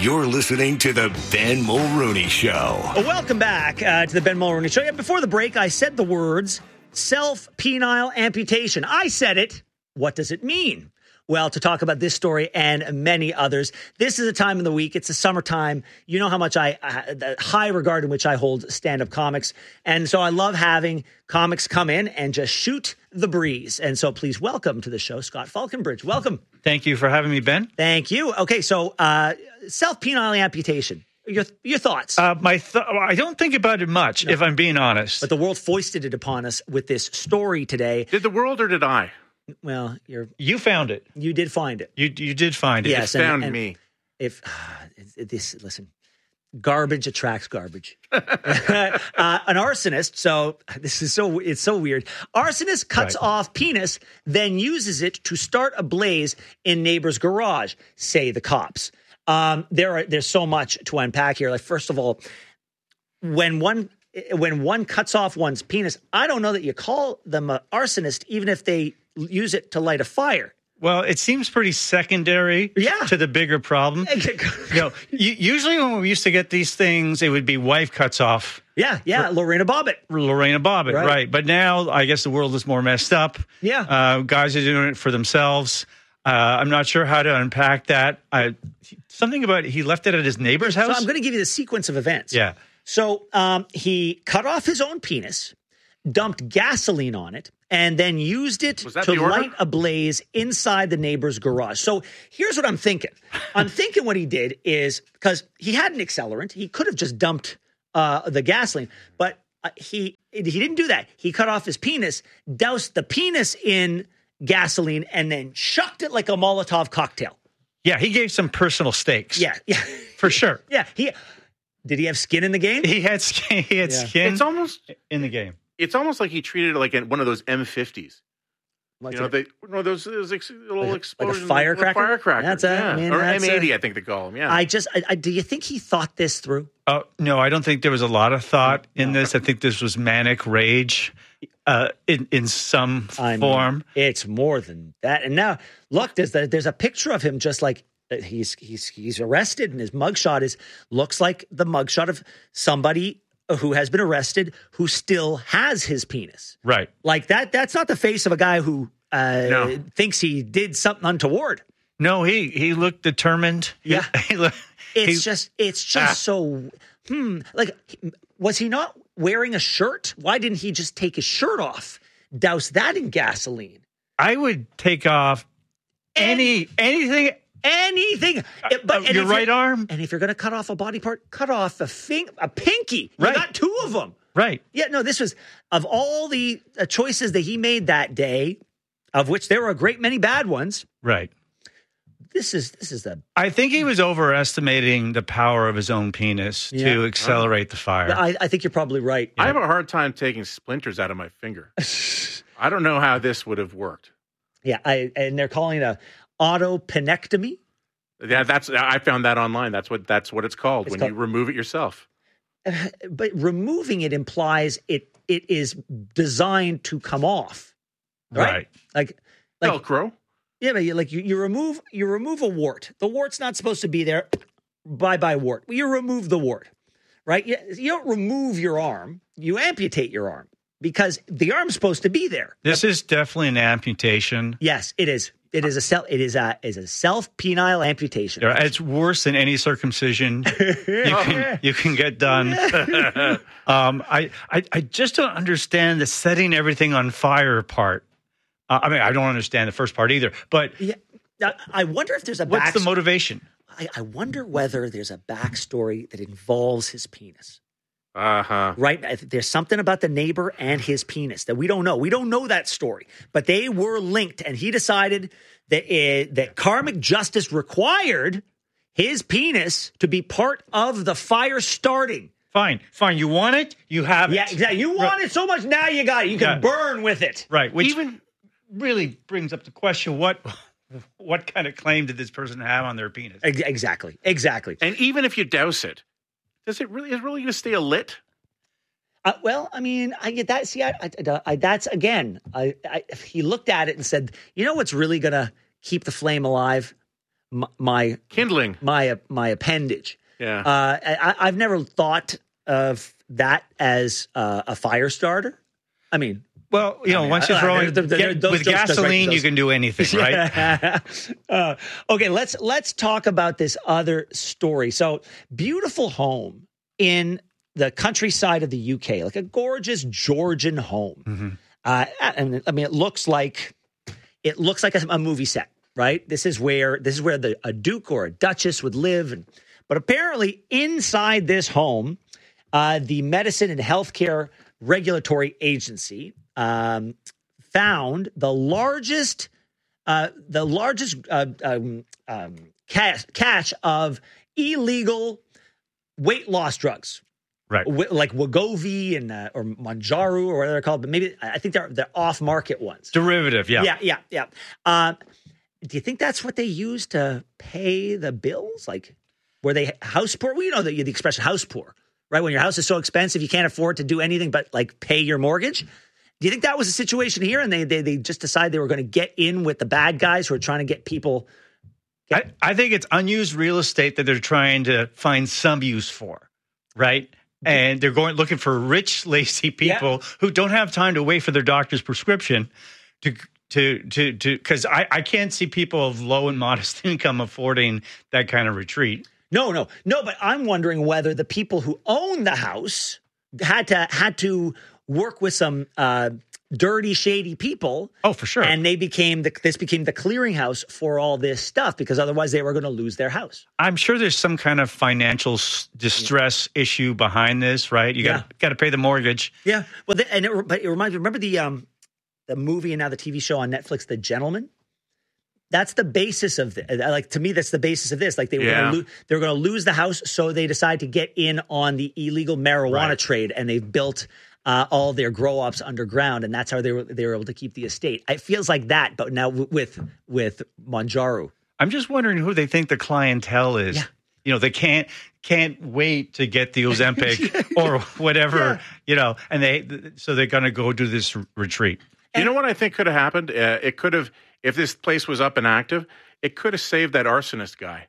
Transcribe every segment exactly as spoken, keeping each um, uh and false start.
You're listening to the Ben Mulrooney Show. Welcome back uh, to the Ben Mulrooney Show. Yeah, before the break, I said the words self-penile amputation. I said it. What does it mean? Well, to talk about this story and many others, this is a time in the week. It's the summertime. You know how much I, uh, the high regard in which I hold stand-up comics. And so I love having comics come in and just shoot the breeze. And so please welcome to the show, Scott Falconbridge. Welcome. Thank you for having me, Ben. Thank you. Okay, so uh, self-penile amputation. Your your thoughts? Uh, my th- I don't think about it much, no. if I'm being honest. But the world foisted it upon us with this story today. Did the world or did I? Well, you're you found it. You did find it. You you did find it. Yes, it and, found and me. If uh, this, listen, garbage attracts garbage. uh, an arsonist. So this is so it's so weird. Arsonist cuts right. off penis, then uses it to start a blaze in neighbor's garage. Say the cops. Um, there are there's so much to unpack here. Like first of all, when one when one cuts off one's penis, I don't know that you call them an arsonist, even if they use it to light a fire. Well, it seems pretty secondary yeah. to the bigger problem. you know, usually when we used to get these things, it would be wife cuts off. Yeah, yeah, Lorena Bobbitt. Lorena Bobbitt, right. right. But now I guess the world is more messed up. Yeah. Uh, guys are doing it for themselves. Uh, I'm not sure how to unpack that. I, something about he left it at his neighbor's house? So I'm going to give you the sequence of events. Yeah. So um, he cut off his own penis, dumped gasoline on it, and then used it to light a blaze inside the neighbor's garage. So here's what I'm thinking. I'm thinking what he did is, because he had an accelerant, he could have just dumped uh, the gasoline, but uh, he he didn't do that. He cut off his penis, doused the penis in gasoline, and then chucked it like a Molotov cocktail. Yeah, he gave some personal stakes. Yeah, yeah. For sure. Yeah, he did he have skin in the game? He had skin, he had yeah. skin it's almost, in the game. It's almost like he treated it like one of those M fifties. What's you know, it? they you know, those, those ex, little like explosions. Like a firecracker? Like firecracker. That's a, yeah. I mean, or that's M eighty, a, I think they call them, yeah. I just, I, I, do you think he thought this through? Oh, no, I don't think there was a lot of thought in no. this. I think this was manic rage uh, in, in some I form. Mean, it's more than that. And now, look, there's, the, there's a picture of him just like, he's he's he's arrested, and his mugshot is looks like the mugshot of somebody who has been arrested who still has his penis. Right. Like that. That's not the face of a guy who uh, no. thinks he did something untoward. No, he he looked determined. Yeah. He, he looked, it's he, just it's just ah. so hmm. Like, was he not wearing a shirt? Why didn't he just take his shirt off, douse that in gasoline? I would take off any anything. Anything, but uh, your right arm, and if you're going to cut off a body part, cut off a fing, a pinky. You right. got two of them, right? Yeah, no. This was of all the uh, choices that he made that day, of which there were a great many bad ones. Right. This is this is the. I think he was overestimating the power of his own penis yeah. to accelerate the fire. I, I think you're probably right. I have a hard time taking splinters out of my finger. I don't know how this would have worked. Yeah, I and they're calling it a autopenectomy. Yeah, that's I found that online. That's what that's what it's called it's when called, you remove it yourself. Uh, but removing it implies it it is designed to come off, right? right. Like, like Velcro. Yeah, but you, like you, you remove you remove a wart. The wart's not supposed to be there. Bye bye wart. You remove the wart, right? You, you don't remove your arm. You amputate your arm because the arm's supposed to be there. This is definitely an amputation. Yes, it is. It is a self. It is a is a self penile amputation. It's worse than any circumcision you can you can get done. um, I, I I just don't understand the setting everything on fire part. Uh, I mean, I don't understand the first part either. But yeah, I wonder if there's a what's back- the motivation? I, I wonder whether there's a backstory that involves his penis. Uh-huh. Right? There's something about the neighbor and his penis that we don't know. We don't know that story, but they were linked, and he decided that it, that karmic justice required his penis to be part of the fire starting. Fine, fine. You want it? You have it. Yeah, exactly. You want right. it so much, now you got it. You can yeah. burn with it. Right. Which even really brings up the question, what what kind of claim did this person have on their penis? Exactly. Exactly. And even if you douse it, Does it really is it really going to stay lit? Uh, well, I mean, I get that. See, I, I, I that's again. I, I he looked at it and said, "You know what's really going to keep the flame alive? my, my kindling, my my appendage. Yeah, uh, I, I've never thought of that as uh, a fire starter. I mean. Well, you know, I mean, once you're throwing the, the, the, with gasoline, right, you can do anything, right? Yeah. uh, okay, let's let's talk about this other story. So, beautiful home in the countryside of the U K, like a gorgeous Georgian home. Mm-hmm. Uh, and I mean, it looks like it looks like a, a movie set, right? This is where this is where the a duke or a duchess would live, and but apparently inside this home, uh, the Medicine and Healthcare Regulatory Agency um, found the largest, uh, the largest uh, um, um, cache, cache of illegal weight loss drugs, right? W- like Wegovy and uh, or Mounjaro or whatever they're called, but maybe I think they're they're off market ones. Derivative, yeah, yeah, yeah, yeah. Uh, do you think that's what they use to pay the bills? Like, were they house poor? Well, you know the, the expression house poor. Right, when your house is so expensive, you can't afford to do anything but like pay your mortgage. Do you think that was a situation here, and they they they just decided they were going to get in with the bad guys who are trying to get people? Get- I, I think it's unused real estate that they're trying to find some use for, right? And they're going looking for rich, lazy people yeah. who don't have time to wait for their doctor's prescription to to to to because I I can't see people of low and modest income affording that kind of retreat. No, no, no. But I'm wondering whether the people who own the house had to had to work with some uh, dirty, shady people. Oh, for sure. And they became the this became the clearinghouse for all this stuff because otherwise they were going to lose their house. I'm sure there's some kind of financial distress yeah. issue behind this, right? You got yeah. got to pay the mortgage. Yeah. Well, the, and it, but it reminds me. Remember the um the movie and now the T V show on Netflix, The Gentleman. That's the basis of the, like to me. That's the basis of this. Like they were yeah. going to lo- they were going to lose the house, so they decide to get in on the illegal marijuana right. trade, and they've built uh, all their grow ups underground, and that's how they were they were able to keep the estate. It feels like that, but now w- with with Mounjaro. I'm just wondering who they think the clientele is. Yeah. You know, they can't can't wait to get the Ozempic or whatever. Yeah. You know, and they so they're going to go do this retreat. And you know what I think could have happened? Uh, it could have. If this place was up and active, it could have saved that arsonist guy.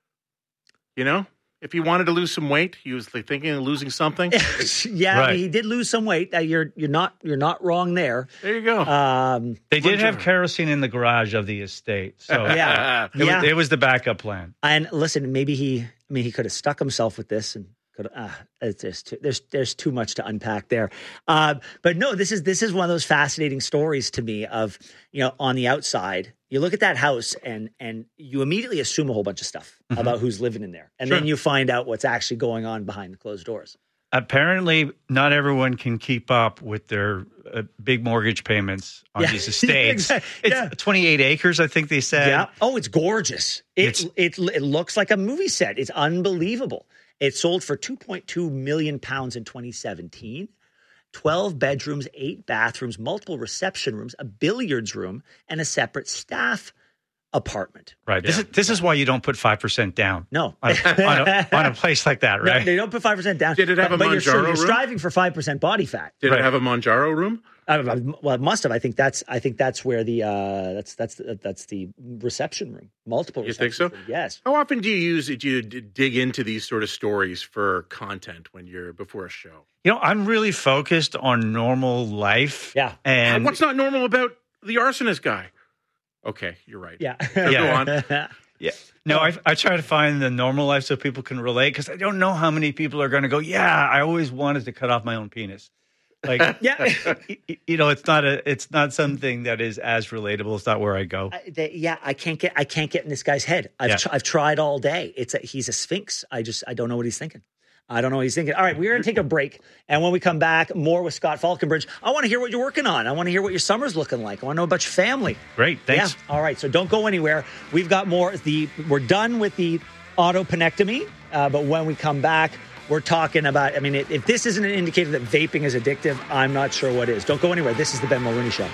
You know, if he wanted to lose some weight, he was like thinking of losing something. yeah, right. he did lose some weight. Uh, you're you're not you're not wrong there. There you go. Um, they did have kerosene in the garage of the estate, so yeah, it, yeah. Was, it was the backup plan. And listen, maybe he, I mean, he could have stuck himself with this and. Uh, there's too, there's there's too much to unpack there, uh, but no, this is this is one of those fascinating stories to me. Of you know, on the outside, you look at that house and and you immediately assume a whole bunch of stuff mm-hmm. about who's living in there, and sure. then you find out what's actually going on behind the closed doors. Apparently, not everyone can keep up with their uh, big mortgage payments on yeah. these estates. Exactly. It's yeah. twenty-eight acres, I think they said. Yeah. Oh, it's gorgeous. It, it's, it it looks like a movie set. It's unbelievable. It sold for two point two million pounds in twenty seventeen. twelve bedrooms, eight bathrooms, multiple reception rooms, a billiards room, and a separate staff apartment. Right. This, yeah. is, this is why you don't put five percent down. No. On a, on, a, on a place like that, right? No, they don't put five percent down. Did it have but, a but Mounjaro you're, room? You're striving for five percent body fat. Did right. it have a Mounjaro room? Uh, well, it must have. I think that's. I think that's where the. Uh, that's that's the, that's the reception room. Multiple. You think so? Room. Yes. How often do you use? Do you dig into these sort of stories for content when you're before a show? You know, I'm really focused on normal life. Yeah. And what's not normal about the arsonist guy? Okay, you're right. Yeah. So yeah. Go on. Yeah. No, I, I try to find the normal life so people can relate because I don't know how many people are going to go, yeah, I always wanted to cut off my own penis. Like, yeah, you know, it's not a, it's not something that is as relatable. It's not where I go. I, they, yeah, I can't get, I can't get in this guy's head. I've, yeah. tr- I've tried all day. It's a, he's a sphinx. I just, I don't know what he's thinking. I don't know what he's thinking. All right, we're going to take a break. And when we come back, more with Scott Falconbridge. I want to hear what you're working on. I want to hear what your summer's looking like. I want to know about your family. Great. Thanks. Yeah. All right. So don't go anywhere. We've got more. The We're done with the autopenectomy. Uh, but when we come back, we're talking about, I mean, if this isn't an indicator that vaping is addictive, I'm not sure what is. Don't go anywhere. This is the Ben Mulrooney Show.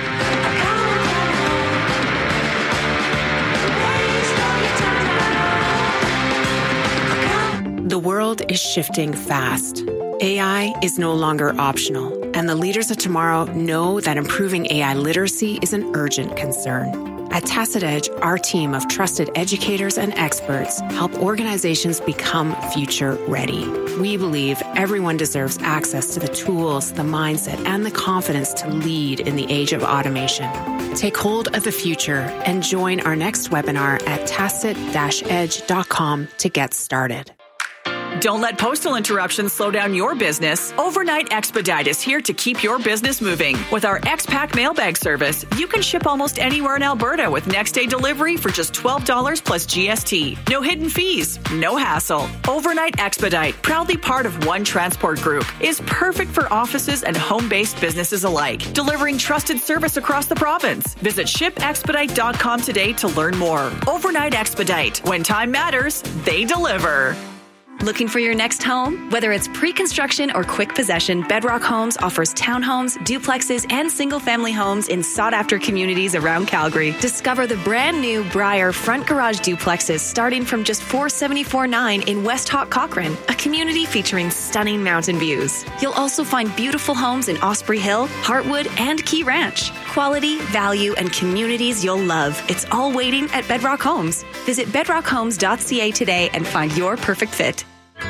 The world is shifting fast. A I is no longer optional, and the leaders of tomorrow know that improving A I literacy is an urgent concern. At Tacit Edge, our team of trusted educators and experts help organizations become future ready. We believe everyone deserves access to the tools, the mindset, and the confidence to lead in the age of automation. Take hold of the future and join our next webinar at tacit dash edge dot com to get started. Don't let postal interruptions slow down your business. Overnight Expedite is here to keep your business moving. With our X-Pack mailbag service, you can ship almost anywhere in Alberta with next-day delivery for just twelve dollars plus G S T. No hidden fees, no hassle. Overnight Expedite, proudly part of One Transport Group, is perfect for offices and home-based businesses alike, delivering trusted service across the province. Visit ship expedite dot com today to learn more. Overnight Expedite. When time matters, they deliver. Looking for your next home? Whether it's pre-construction or quick possession, Bedrock Homes offers townhomes, duplexes, and single-family homes in sought-after communities around Calgary. Discover the brand-new Briar front garage duplexes starting from just four hundred seventy-four dollars and nine cents in West Hawk Cochrane, a community featuring stunning mountain views. You'll also find beautiful homes in Osprey Hill, Heartwood, and Key Ranch. Quality, value, and communities you'll love. It's all waiting at Bedrock Homes. Visit bedrock homes dot c a today and find your perfect fit.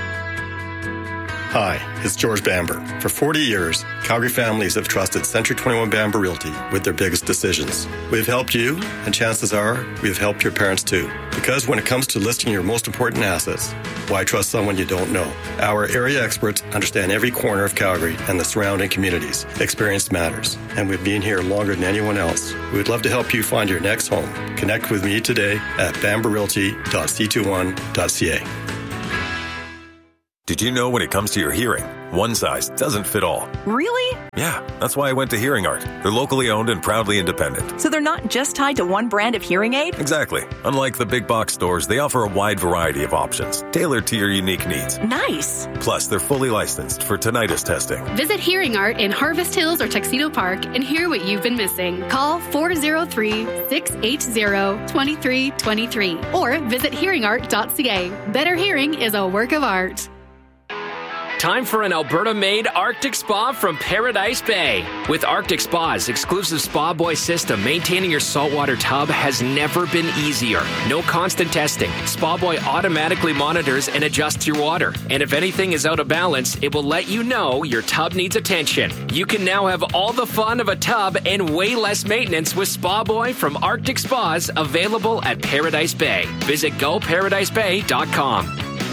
Hi, it's George Bamber. For forty years, Calgary families have trusted Century twenty-one Bamber Realty with their biggest decisions. We've helped you, and chances are we've helped your parents too. Because when it comes to listing your most important assets, why trust someone you don't know? Our area experts understand every corner of Calgary and the surrounding communities. Experience matters, and we've been here longer than anyone else. We would love to help you find your next home. Connect with me today at bamber realty dot c twenty-one dot c a. Did you know when it comes to your hearing, one size doesn't fit all? Really? Yeah, that's why I went to Hearing Art. They're locally owned and proudly independent. So they're not just tied to one brand of hearing aid? Exactly. Unlike the big box stores, they offer a wide variety of options, tailored to your unique needs. Nice. Plus, they're fully licensed for tinnitus testing. Visit Hearing Art in Harvest Hills or Tuxedo Park and hear what you've been missing. Call four oh three, six eight zero, two three two three or visit hearing art dot c a. Better hearing is a work of art. Time for an Alberta-made Arctic Spa from Paradise Bay. With Arctic Spa's exclusive Spa Boy system, maintaining your saltwater tub has never been easier. No constant testing. Spa Boy automatically monitors and adjusts your water. And if anything is out of balance, it will let you know your tub needs attention. You can now have all the fun of a tub and way less maintenance with Spa Boy from Arctic Spas, available at Paradise Bay. Visit go paradise bay dot com.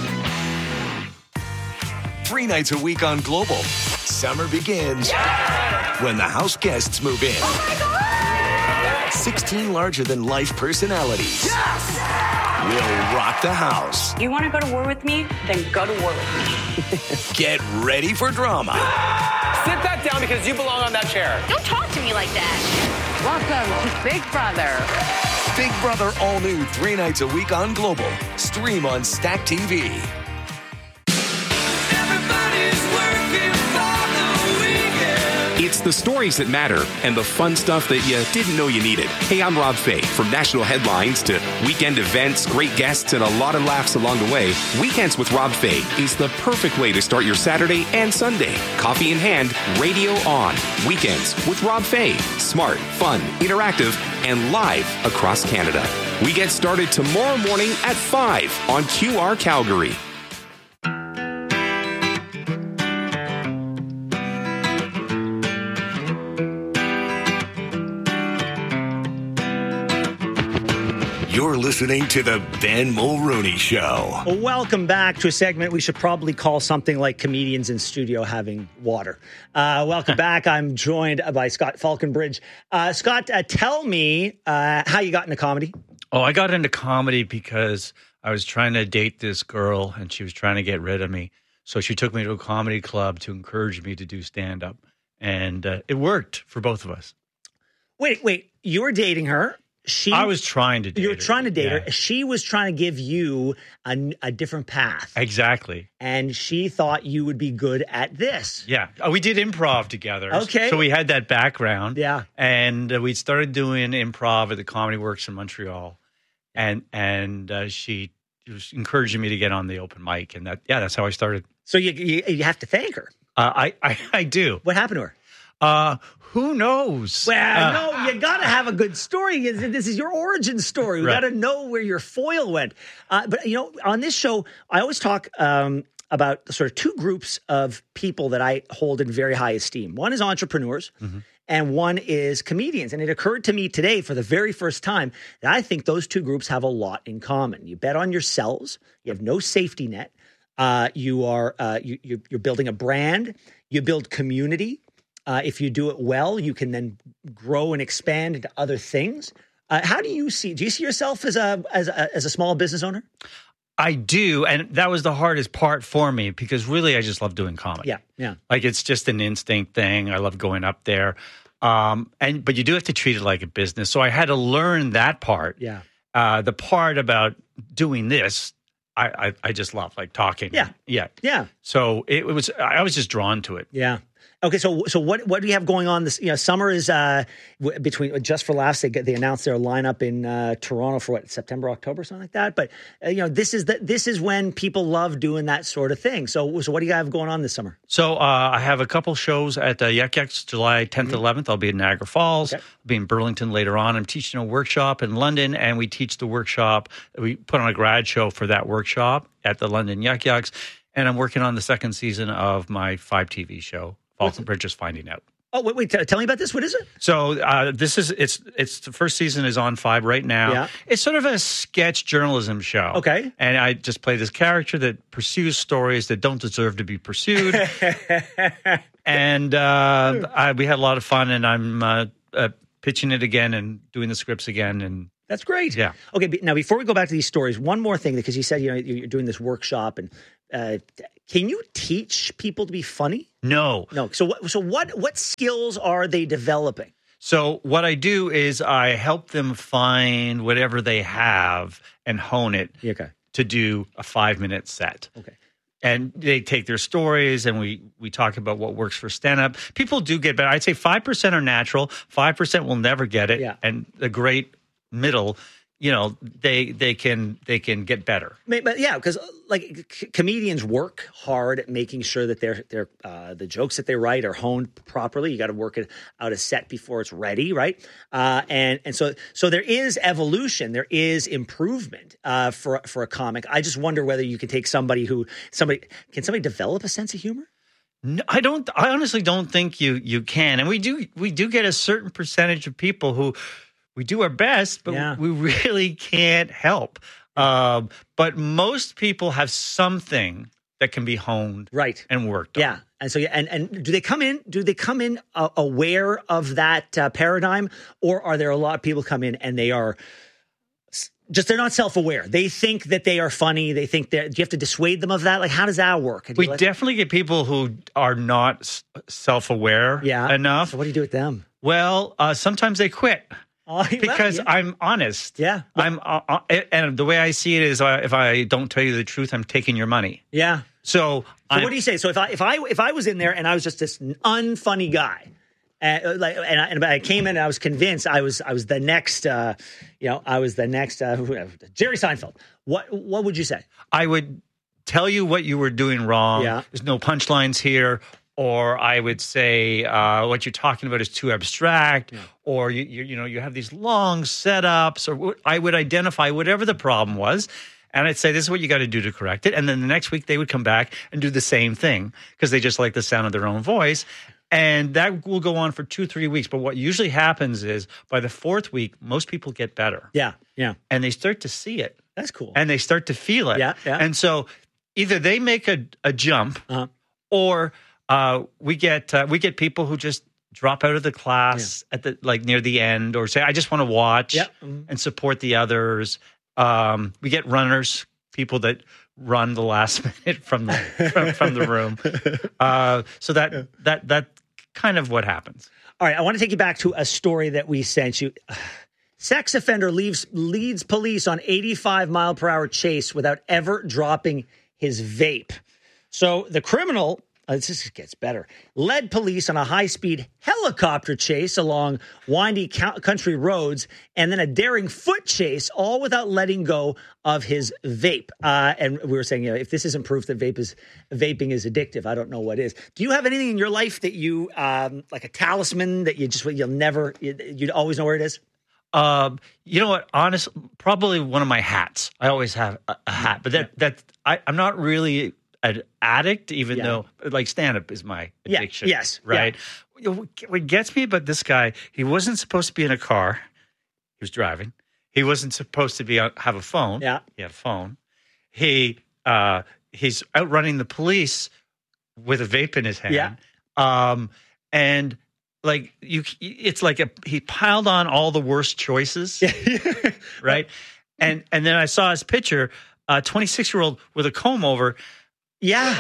Three nights a week on Global. Summer begins yeah! when the house guests move in. Oh my God! sixteen larger-than-life personalities Yes! will rock the house. You want to go to war with me? Then go to war with me. Get ready for drama. Sit that down because you belong on that chair. Don't talk to me like that. Welcome to Big Brother. Big Brother all new three nights a week on Global. Stream on Stack T V. It's the stories that matter and the fun stuff that you didn't know you needed. Hey, I'm Rob Fay. From national headlines to weekend events, great guests, and a lot of laughs along the way, Weekends with Rob Fay is the perfect way to start your Saturday and Sunday. Coffee in hand, radio on. Weekends with Rob Fay. Smart, fun, interactive, and live across Canada. We get started tomorrow morning at five on Q R Calgary. You're listening to the Ben Mulrooney Show. Welcome back to a segment we should probably call something like Comedians in Studio Having Water. Uh, welcome back. I'm joined by Scott Falconbridge. Uh, Scott, uh, tell me uh, how you got into comedy. Oh, I got into comedy because I was trying to date this girl and she was trying to get rid of me. So she took me to a comedy club to encourage me to do stand-up. And uh, it worked for both of us. Wait, wait. You were dating her. She, I was trying to date her. You were trying to date yeah. her. She was trying to give you a, a different path. Exactly. And she thought you would be good at this. Yeah. Oh, we did improv together. Okay. So we had that background. Yeah. And uh, we started doing improv at the Comedy Works in Montreal. And and uh, she was encouraging me to get on the open mic. And that, yeah, that's how I started. So you you, you have to thank her. Uh, I, I, I do. What happened to her? Uh, who knows? Well, Uh, no, you got to have a good story. This is your origin story. We Right. got to know where your foil went. Uh, but, you know, on this show, I always talk um, about sort of two groups of people that I hold in very high esteem. One is entrepreneurs. Mm-hmm. And one is comedians. And it occurred to me today for the very first time that I think those two groups have a lot in common. You bet on yourselves. You have no safety net. Uh, you are uh, you, you, you're building a brand. You build community. Uh, if you do it well, you can then grow and expand into other things. Uh, how do you see? Do you see yourself as a as a, as a small business owner? I do, and that was the hardest part for me because really I just love doing comedy. Yeah, yeah. Like it's just an instinct thing. I love going up there, um, and but you do have to treat it like a business. So I had to learn that part. Yeah. Uh, the part about doing this, I, I I just love like talking. Yeah, yeah, yeah. So it, it was. I was just drawn to it. Yeah. Okay, so so what what do you have going on this? You know, summer is uh, w- between Just for Laughs. They get, they announced their lineup in uh, Toronto for what September, October, something like that. But uh, you know, this is the this is when people love doing that sort of thing. So so what do you have going on this summer? So uh, I have a couple shows at uh, Yuck Yucks, July tenth, Mm-hmm. eleventh. I'll be in Niagara Falls. I'll be in Burlington later on. I'm teaching a workshop in London, and we teach the workshop. We put on a grad show for that workshop at the London Yuck Yucks, and I'm working on the second season of my five T V show. Falls and Bridges Finding Out. Oh, wait, wait, t- tell me about this. What is it? So uh, this is it's it's the first season is on Five right now. Yeah. It's sort of a sketch journalism show. Okay. And I just play this character that pursues stories that don't deserve to be pursued. and uh, I, we had a lot of fun, and I'm uh, uh, pitching it again and doing the scripts again. And That's great. Yeah. Okay, but now before we go back to these stories, one more thing, because you said you know you're doing this workshop, and uh, can you teach people to be funny? No. No. So what? So what? What skills are they developing? So what I do is I help them find whatever they have and hone it okay. to do a five-minute set. Okay. And they take their stories, and we we talk about what works for stand-up. People do get better. I'd say five percent are natural. five percent will never get it. Yeah. And the great middle, you know, they they can they can get better. But but yeah, because like c- comedians work hard at making sure that their their uh, the jokes that they write are honed properly. You got to work it out a set before it's ready, right? Uh, and and so so there is evolution, there is improvement uh, for for a comic. I just wonder whether you can take somebody who somebody can somebody develop a sense of humor. No, I don't. I honestly don't think you you can. And we do we do get a certain percentage of people who. We do our best, but Yeah. we really can't help. Um, but most people have something that can be honed, right, and worked on. Yeah, and so yeah, and and do they come in? Do they come in uh, aware of that uh, paradigm, or are there a lot of people come in and they are s- just they're not self-aware? They think that they are funny. They think that. Do you have to dissuade them of that? Like, how does that work? Do you We let- definitely get people who are not s- self-aware Yeah. enough. So what do you do with them? Well, uh, sometimes they quit. Oh, well, Because yeah. I'm honest. Yeah. I'm, uh, uh, and the way I see it is, uh, if I don't tell you the truth, I'm taking your money. Yeah. So, So I'm, what do you say? So if I if I if I was in there and I was just this unfunny guy, uh, like and I, and I came in and I was convinced I was I was the next, uh, you know, I was the next uh, who- Jerry Seinfeld. What what would you say? I would tell you what you were doing wrong. Yeah. There's no punchlines here. Or I would say uh, what you're talking about is too abstract, or you, you you know you have these long setups. Or wh- I would identify whatever the problem was, and I'd say this is what you got to do to correct it. And then the next week they would come back and do the same thing because they just like the sound of their own voice, and that will go on for two three weeks. But what usually happens is by the fourth week, most people get better. Yeah, yeah, and they start to see it. That's cool. And they start to feel it. Yeah, yeah. And so either they make a a jump, uh-huh. or Uh, we get uh, we get people who just drop out of the class yeah. at the like near the end, or say, "I just want to watch yeah. mm-hmm. and support the others." Um, we get runners, people that run the last minute from the from, from the room. Uh, so that that that kind of what happens. All right, I want to take you back to a story that we sent you. Sex offender leaves leads police on eighty-five mile per hour chase without ever dropping his vape. So the criminal Uh, this just gets better. Led police on a high-speed helicopter chase along windy co- country roads, and then a daring foot chase, all without letting go of his vape. Uh, and we were saying, you know, if this isn't proof that vape is vaping is addictive, I don't know what is. Do you have anything in your life that you um, like a talisman that you just you'll never you'd always know where it is? Um, you know what? Honestly, probably one of my hats. I always have a, a hat, but that that I, I'm not really an addict, even yeah. though like stand-up is my addiction. Yeah. Yes. Right. Yeah. What gets me about this guy, he wasn't supposed to be in a car. He was driving. He wasn't supposed to be on, have a phone. Yeah. He had a phone. He uh, he's outrunning the police with a vape in his hand. Yeah. Um, and like you, it's like a, he piled on all the worst choices. Right. And and then I saw his picture, a twenty-six year old with a comb over. Yeah,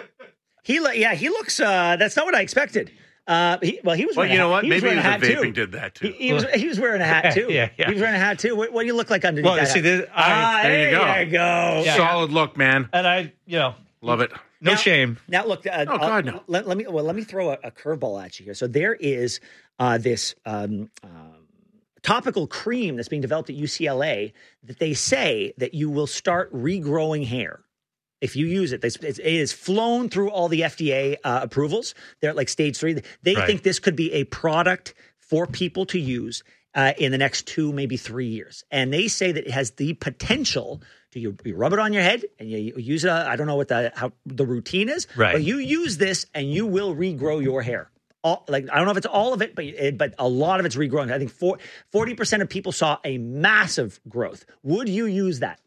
he yeah he looks. Uh, that's not what I expected. Uh, he, well, he was. Well, wearing you know a, what? He was Maybe wearing the a hat vaping too. did that too. He, he was. He was wearing a hat too. yeah, yeah. He was wearing a hat too. What, what do you look like underneath Well, that see, hat? this, I, ah, there you go. There you go. Yeah. Solid look, man. And I, you know, love it. No now, shame. Now, look. Uh, oh God, no. Let, let me. Well, let me throw a, a curveball at you here. So there is uh, this. Um, uh, topical cream that's being developed at U C L A that they say that you will start regrowing hair if you use it. It is flown through all the F D A uh, approvals. They're at like stage three. They right. think this could be a product for people to use uh, in the next two, maybe three years. And they say that it has the potential to you, you rub it on your head and you, you use it. I don't know what the how the routine is, right. but you use this and you will regrow your hair. All, like I don't know if it's all of it, but it, but a lot of it's regrowing. I think forty percent of people saw a massive growth. Would you use that?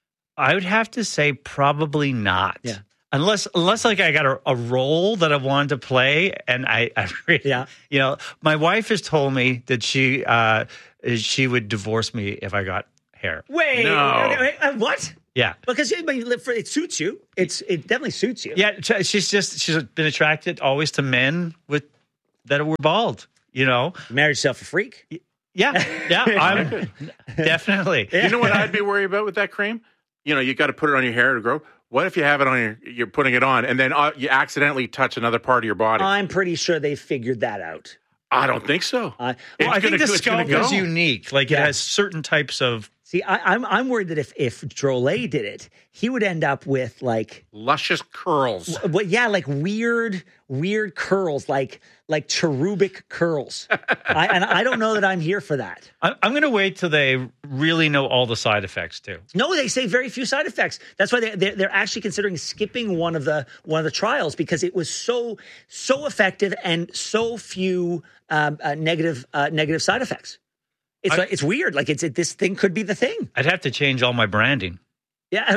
I would have to say probably not. Yeah. Unless, unless like I got a, a role that I wanted to play, and I, I really, yeah, you know, my wife has told me that she, uh, she would divorce me if I got hair. Wait, no. wait, wait, uh, what? Yeah, because it, it suits you. It's it definitely suits you. Yeah, she's just she's been attracted always to men with that were bald. You know, married yourself a freak. Yeah, yeah, I'm definitely. You know what I'd be worried about with that cream? You know, you got to put it on your hair to grow. What if you have it on your, you're putting it on, and then uh, you accidentally touch another part of your body? I'm pretty sure they figured that out. I don't think so. Uh, well, I think the go, scalp is unique. Like yeah. it has certain types of. See, I, I'm I'm worried that if if Drolet did it, he would end up with like luscious curls. Well, yeah, like weird, weird curls, like like cherubic curls. I, and I don't know that I'm here for that. I'm, I'm going to wait till they really know all the side effects too. No, they say very few side effects. That's why they they're, they're actually considering skipping one of the one of the trials because it was so so effective and so few um, uh, negative uh, negative side effects. It's I, like, it's weird. Like it's it, this thing could be the thing. I'd have to change all my branding. Yeah,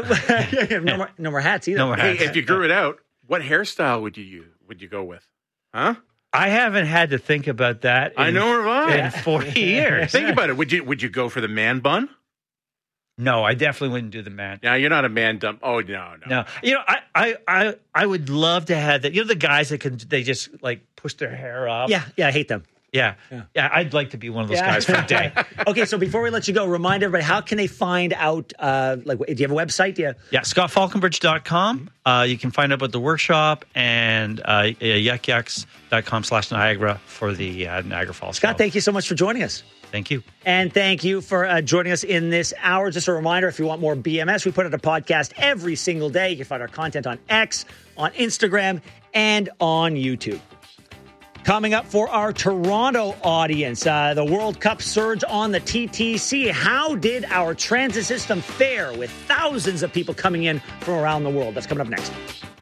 no more no more hats either. No more hats. Hey, if you grew it out, what hairstyle would you use? Would you go with? Huh? I haven't had to think about that. In, I know, right? In forty years. Think about it. Would you would you go for the man bun? No, I definitely wouldn't do the man. Yeah, you're not a man dump. Oh no, no. No, you know, I, I, I, I would love to have that. You know, the guys that can they just like push their hair up. Yeah, yeah, I hate them. Yeah. yeah, yeah, I'd like to be one of those yeah. guys for a day. Okay, so before we let you go, remind everybody, how can they find out, uh, like, do you have a website? Do you... Yeah, scott falconbridge dot com. Uh, you can find out about the workshop and uh, yuck yucks dot com slash Niagara for the uh, Niagara Falls. Scott, thank you so much for joining us. Thank you. And thank you for uh, joining us in this hour. Just a reminder, if you want more B M S, we put out a podcast every single day. You can find our content on X, on Instagram, and on YouTube. Coming up for our Toronto audience, uh, the World Cup surge on the T T C. How did our transit system fare with thousands of people coming in from around the world? That's coming up next.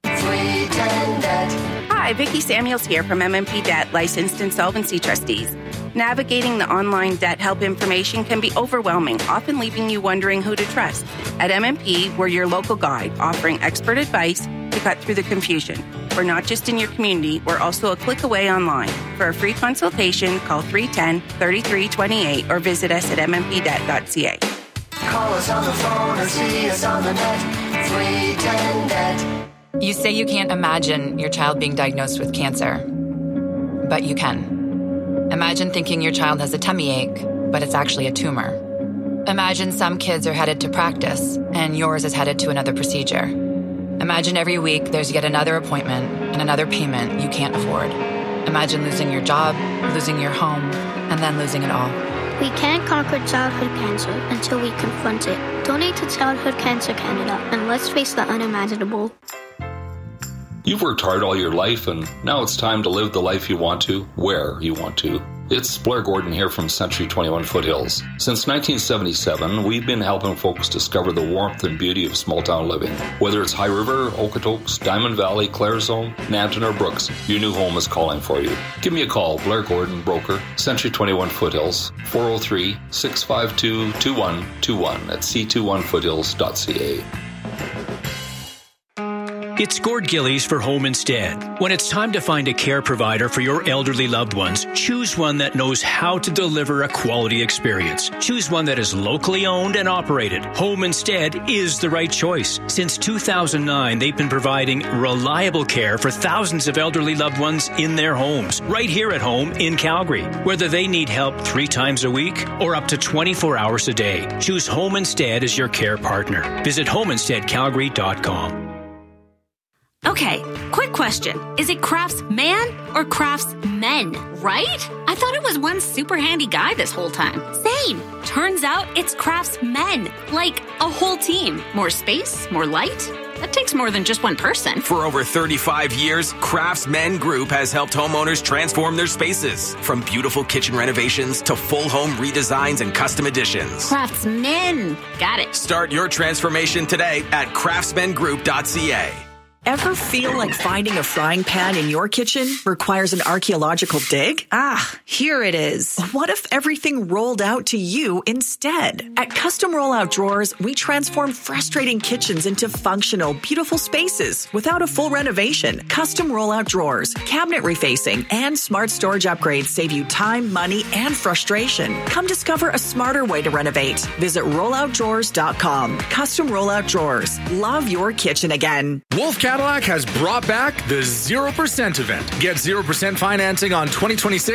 Hi, Vicki Samuels here from M M P Debt, licensed insolvency trustees. Navigating the online debt help information can be overwhelming, often leaving you wondering who to trust. At M M P, we're your local guide, offering expert advice to cut through the confusion. We're not just in your community, we're also a click away online. For a free consultation, call three one zero, three three two eight or visit us at m m p debt dot c a. Call us on the phone or see us on the net, three ten net. You say you can't imagine your child being diagnosed with cancer, but you can. Imagine thinking your child has a tummy ache, but it's actually a tumor. Imagine some kids are headed to practice, and yours is headed to another procedure. Imagine every week there's yet another appointment and another payment you can't afford. Imagine losing your job, losing your home, and then losing it all. We can't conquer childhood cancer until we confront it. Donate to Childhood Cancer Canada and let's face the unimaginable. You've worked hard all your life, and now it's time to live the life you want to, where you want to. It's Blair Gordon here from Century twenty-one Foothills. Since nineteen seventy-seven, we've been helping folks discover the warmth and beauty of small-town living. Whether it's High River, Okotoks, Diamond Valley, Claresholm, Nanton, or Brooks, your new home is calling for you. Give me a call, Blair Gordon, broker, Century twenty-one Foothills, four oh three, six five two, two one two one at c twenty-one foothills dot c a. It's Gord Gillies for Home Instead. When it's time to find a care provider for your elderly loved ones, choose one that knows how to deliver a quality experience. Choose one that is locally owned and operated. Home Instead is the right choice. Since two thousand nine, they've been providing reliable care for thousands of elderly loved ones in their homes, right here at home in Calgary. Whether they need help three times a week or up to twenty-four hours a day, choose Home Instead as your care partner. Visit home instead calgary dot com. Okay, quick question. Is it Craftsman or Craftsmen, right? I thought it was one super handy guy this whole time. Same. Turns out it's Craftsmen, like a whole team. More space, more light. That takes more than just one person. For over thirty-five years, Craftsmen Group has helped homeowners transform their spaces. From beautiful kitchen renovations to full home redesigns and custom additions. Craftsmen. Got it. Start your transformation today at craftsman group dot c a. Ever feel like finding a frying pan in your kitchen requires an archaeological dig? Ah, here it is. What if everything rolled out to you instead? At Custom Rollout Drawers, we transform frustrating kitchens into functional, beautiful spaces without a full renovation. Custom Rollout Drawers, cabinet refacing, and smart storage upgrades save you time, money, and frustration. Come discover a smarter way to renovate. Visit rollout drawers dot com. Custom Rollout Drawers. Love your kitchen again. Wolf Cadillac has brought back the zero percent event. Get zero percent financing on twenty twenty-six